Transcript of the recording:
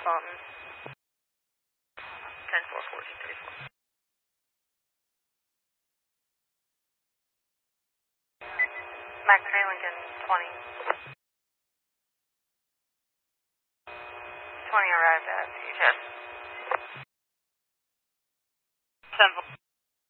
Mountain. 10-4, 14-34. Mac 3 Lincoln 20. 20 arrived at CHS. 10-4.